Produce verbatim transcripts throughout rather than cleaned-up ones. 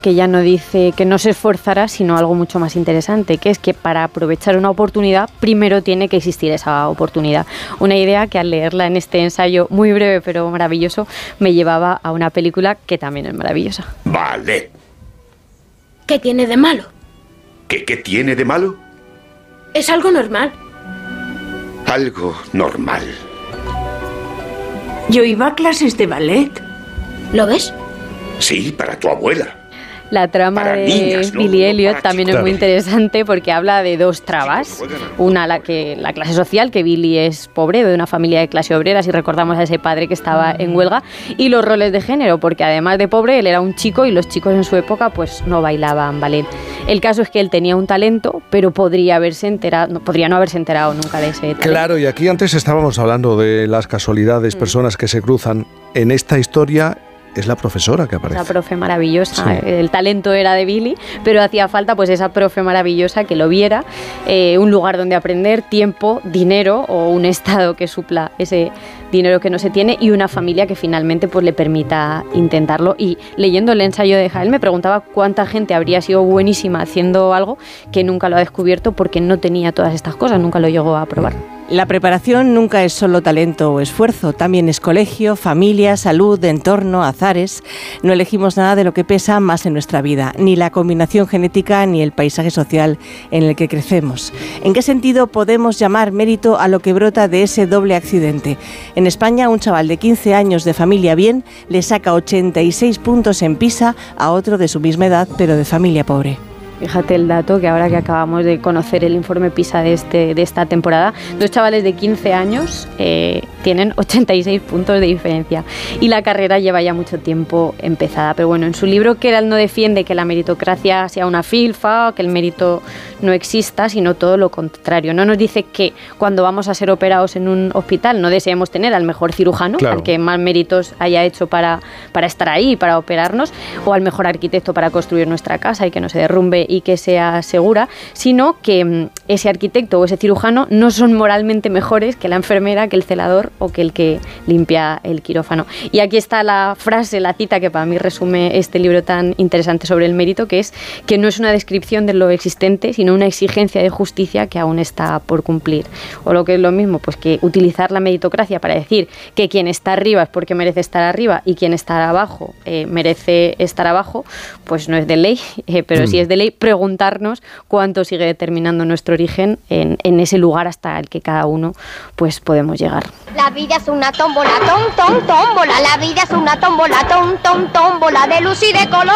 que ya no dice que no se esforzará, sino algo mucho más interesante, que es que para aprovechar una oportunidad, primero tiene que existir esa oportunidad. Una idea que al leerla en este ensayo muy breve pero maravilloso, me llevaba a una película que también es maravillosa. Vale. ¿Qué tiene de malo? ¿Qué, qué tiene de malo? Es algo normal. Algo normal. Yo iba a clases de ballet. ¿Lo ves? Sí, para tu abuela. La trama Para de niñas, ¿no? Billy Elliot Para también chicos. es muy interesante porque habla de dos trabas. Una, la que la clase social, que Billy es pobre, de una familia de clase obrera, si recordamos a ese padre que estaba en huelga, y los roles de género, porque además de pobre, él era un chico y los chicos en su época pues no bailaban ballet. El caso es que él tenía un talento, pero podría haberse enterado, no, podría no haberse enterado nunca de ese talento. Claro, y aquí antes estábamos hablando de las casualidades, personas que se cruzan. En esta historia es la profesora que aparece. Esa profe maravillosa. Sí. El talento era de Billy, pero hacía falta pues esa profe maravillosa que lo viera, eh, un lugar donde aprender, tiempo, dinero o un estado que supla ese dinero que no se tiene y una familia que finalmente pues le permita intentarlo. Y leyendo el ensayo de Jael me preguntaba cuánta gente habría sido buenísima haciendo algo que nunca lo ha descubierto porque no tenía todas estas cosas, nunca lo llegó a probar. La preparación nunca es solo talento o esfuerzo, también es colegio, familia, salud, entorno, azares. No elegimos nada de lo que pesa más en nuestra vida, ni la combinación genética ni el paisaje social en el que crecemos. ¿En qué sentido podemos llamar mérito a lo que brota de ese doble accidente? En España, un chaval de quince años de familia bien le saca ochenta y seis puntos en PISA a otro de su misma edad, pero de familia pobre. Fíjate el dato que ahora que acabamos de conocer el informe PISA de, este, de esta temporada, dos chavales de quince años eh, tienen ochenta y seis puntos de diferencia y la carrera lleva ya mucho tiempo empezada. Pero bueno, en su libro Keral no defiende que la meritocracia sea una filfa o que el mérito no exista, sino todo lo contrario. No nos dice que cuando vamos a ser operados en un hospital no deseemos tener al mejor cirujano, claro, al que más méritos haya hecho para, para estar ahí, para operarnos, o al mejor arquitecto para construir nuestra casa y que no se derrumbe y que sea segura, sino que ese arquitecto o ese cirujano no son moralmente mejores que la enfermera, que el celador o que el que limpia el quirófano. Y aquí está la frase, la cita que para mí resume este libro tan interesante sobre el mérito, que es que no es una descripción de lo existente, sino una exigencia de justicia que aún está por cumplir. O lo que es lo mismo, pues que utilizar la meritocracia para decir que quien está arriba es porque merece estar arriba y quien está abajo eh, merece estar abajo, pues no es de ley, eh, pero mm. sí es de ley preguntarnos cuánto sigue determinando nuestro origen en, en ese lugar hasta el que cada uno pues podemos llegar. La vida es una tómbola, tom, tom, tómbola. La vida es una tómbola, tom, tom, tómbola de luz y de color.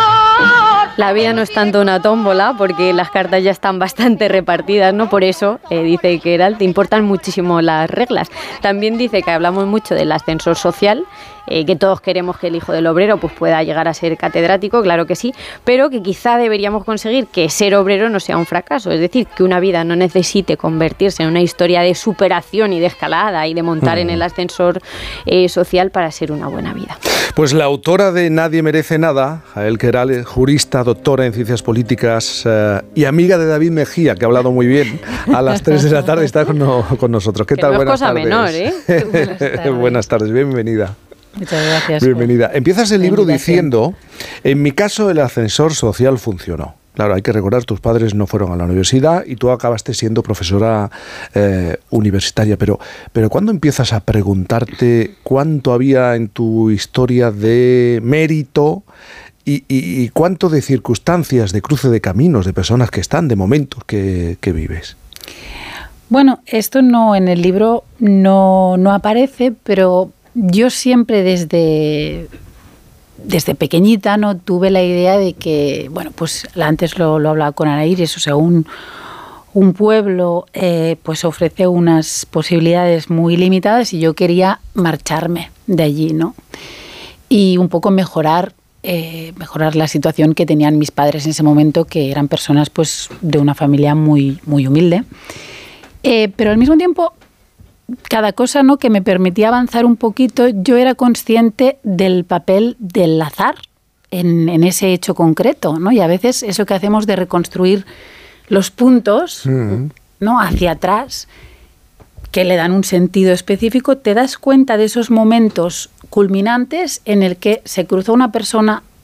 La vida no es tanto una tómbola porque las cartas ya están bastante repartidas, ¿no? Por eso, eh, dice Keral, te importan muchísimo las reglas. También dice que hablamos mucho del ascensor social, eh, que todos queremos que el hijo del obrero pues pueda llegar a ser catedrático, claro que sí, pero que quizá deberíamos conseguir que ser obrero no sea un fracaso, es decir, que una vida no necesite convertirse en una historia de superación y de escalada y de montar mm. en el ascensor eh, social para ser una buena vida. Pues la autora de Nadie merece nada, Jael Keral, jurista, doctora en ciencias políticas eh, y amiga de David Mejía, que ha hablado muy bien, a las tres de la tarde está con, no, con nosotros. ¿Qué que tal? No Buenas es cosa tardes. menor, ¿eh? Buenas tardes. Buenas tardes, bienvenida. Muchas gracias. Bienvenida. Empiezas el libro diciendo, en mi caso el ascensor social funcionó. Claro, hay que recordar, tus padres no fueron a la universidad y tú acabaste siendo profesora eh, universitaria, pero, pero ¿cuándo empiezas a preguntarte cuánto había en tu historia de mérito y, y, y cuánto de circunstancias, de cruce de caminos, de personas que están, de momentos que, que vives? Bueno, esto no en el libro no, no aparece, pero yo siempre desde... Desde pequeñita no tuve la idea de que, bueno, pues antes lo, lo hablaba con Ana Iris, o sea, un, un pueblo eh, pues ofrece unas posibilidades muy limitadas y yo quería marcharme de allí, ¿no? Y un poco mejorar, eh, mejorar la situación que tenían mis padres en ese momento, que eran personas pues de una familia muy, muy humilde. Eh, pero al mismo tiempo, cada cosa, ¿no?, que me permitía avanzar un poquito, yo era consciente del papel del azar en, en ese hecho concreto, ¿no? Y a veces eso que hacemos de reconstruir los puntos, mm. ¿no?, hacia atrás, que le dan un sentido específico, te das cuenta de esos momentos culminantes en el que se cruzó una persona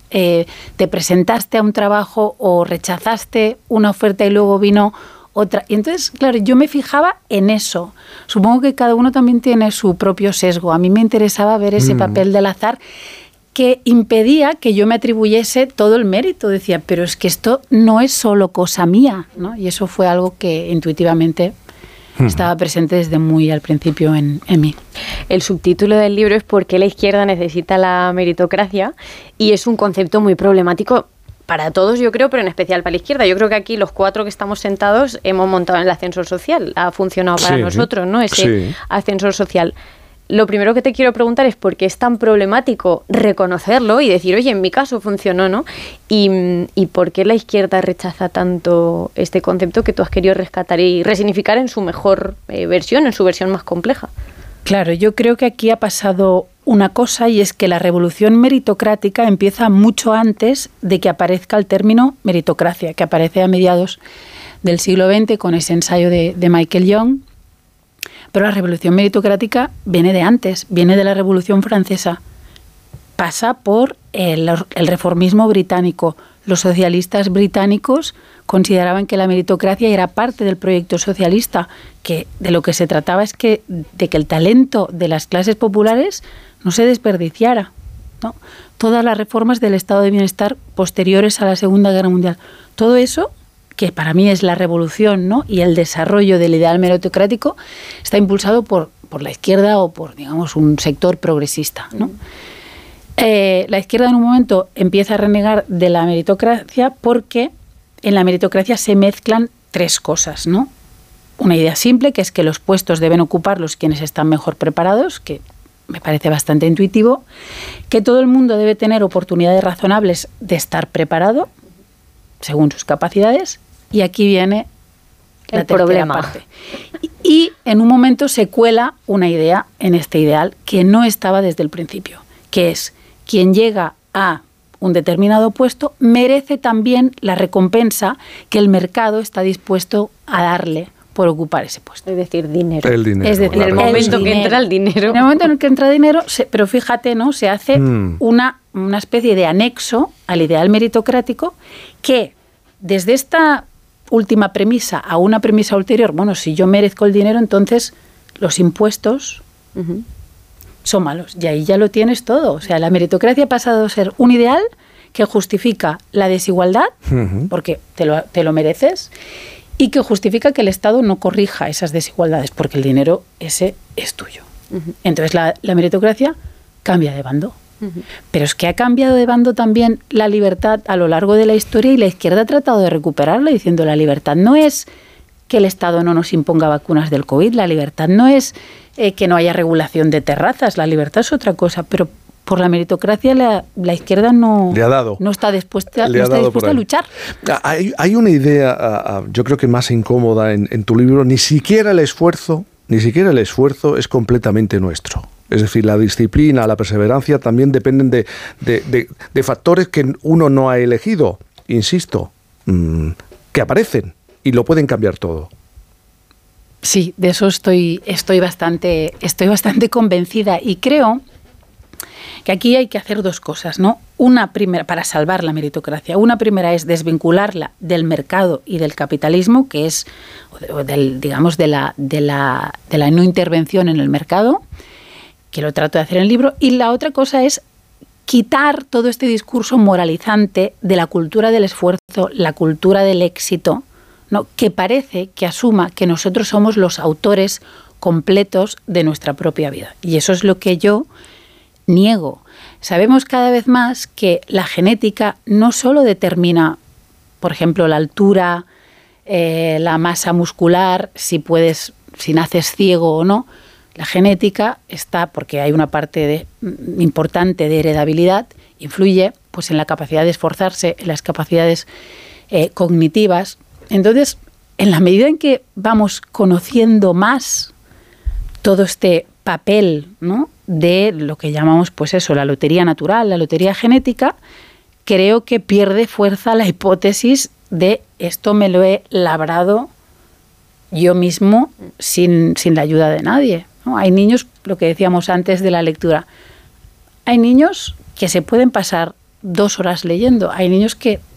eh, te presentaste a un trabajo o rechazaste una oferta y luego vino otra. Y entonces, claro, yo me fijaba en eso. Supongo que cada uno también tiene su propio sesgo. A mí me interesaba ver ese mm. papel del azar que impedía que yo me atribuyese todo el mérito. Decía, pero es que esto no es solo cosa mía, ¿no? Y eso fue algo que intuitivamente estaba presente desde muy al principio en, en mí. El subtítulo del libro es ¿Por qué la izquierda necesita la meritocracia? Y es un concepto muy problemático para todos, yo creo, pero en especial para la izquierda. Yo creo que aquí los cuatro que estamos sentados hemos montado en el ascensor social. Ha funcionado para sí, nosotros, ¿no? Ese sí. ascensor social. Lo primero que te quiero preguntar es por qué es tan problemático reconocerlo y decir, oye, en mi caso funcionó, ¿no? Y, y por qué la izquierda rechaza tanto este concepto que tú has querido rescatar y resignificar en su mejor eh, versión, en su versión más compleja. Claro, yo creo que aquí ha pasado una cosa y es que la revolución meritocrática empieza mucho antes de que aparezca el término meritocracia, que aparece a mediados del siglo veinte con ese ensayo de, de Michael Young. Pero la revolución meritocrática viene de antes, viene de la Revolución Francesa. Pasa por el, el reformismo británico. Los socialistas británicos consideraban que la meritocracia era parte del proyecto socialista, que de lo que se trataba es que, de que el talento de las clases populares no se desperdiciara, ¿no? Todas las reformas del estado de bienestar posteriores a la Segunda Guerra Mundial, todo eso, que para mí es la revolución, ¿no? Y el desarrollo del ideal meritocrático, está impulsado por, por la izquierda o por, digamos, un sector progresista, ¿no? Mm. Eh, la izquierda en un momento empieza a renegar de la meritocracia porque en la meritocracia se mezclan tres cosas, ¿no? Una idea simple, que es que los puestos deben ocuparlos quienes están mejor preparados, que me parece bastante intuitivo, que todo el mundo debe tener oportunidades razonables de estar preparado, según sus capacidades, y aquí viene la el problema. Parte. Y, y en un momento se cuela una idea en este ideal que no estaba desde el principio, que es quien llega a un determinado puesto merece también la recompensa que el mercado está dispuesto a darle por ocupar ese puesto. Es decir, dinero. El dinero. Es decir, claro. en el momento el que dinero. entra el dinero. En el momento en el que entra dinero, se, pero fíjate, ¿no? Se hace mm. una, una especie de anexo al ideal meritocrático que desde esta última premisa a una premisa ulterior, bueno, si yo merezco el dinero, entonces los impuestos uh-huh. son malos. Y ahí ya lo tienes todo. O sea, la meritocracia ha pasado a ser un ideal que justifica la desigualdad, uh-huh. porque te lo, te lo mereces, y que justifica que el Estado no corrija esas desigualdades, porque el dinero ese es tuyo. Uh-huh. Entonces la, la meritocracia cambia de bando. Uh-huh. Pero es que ha cambiado de bando también la libertad a lo largo de la historia y la izquierda ha tratado de recuperarla diciendo la libertad no es que el Estado no nos imponga vacunas del COVID, la libertad no es eh, que no haya regulación de terrazas, la libertad es otra cosa, pero por la meritocracia la, la izquierda no, Le ha dado. no está dispuesta, Le no ha está dado dispuesta a luchar. Hay, hay una idea, yo creo que más incómoda en, en tu libro, ni siquiera el esfuerzo, ni siquiera el esfuerzo es completamente nuestro. Es decir, la disciplina, la perseverancia también dependen de, de, de, de factores que uno no ha elegido, insisto, mmm, que aparecen y lo pueden cambiar todo. Sí, de eso estoy, estoy, bastante, estoy bastante convencida y creo que aquí hay que hacer dos cosas, ¿no? Una primera, para salvar la meritocracia, una primera es desvincularla del mercado y del capitalismo, que es, o del, digamos, de la, de, la, de la no intervención en el mercado, que lo trato de hacer en el libro, y la otra cosa es quitar todo este discurso moralizante de la cultura del esfuerzo, la cultura del éxito, ¿no? Que parece que asuma que nosotros somos los autores completos de nuestra propia vida. Y eso es lo que yo niego. Sabemos cada vez más que la genética no solo determina, por ejemplo, la altura, eh, la masa muscular, si puedes, si naces ciego o no. La genética está, porque hay una parte de, importante de heredabilidad, influye pues en la capacidad de esforzarse, en las capacidades eh, cognitivas. Entonces, en la medida en que vamos conociendo más todo este papel, ¿no?, de lo que llamamos, pues eso, la lotería natural, la lotería genética, creo que pierde fuerza la hipótesis de esto me lo he labrado yo mismo sin, sin la ayuda de nadie, ¿no? Hay niños, lo que decíamos antes de la lectura, hay niños que se pueden pasar dos horas leyendo. Hay niños que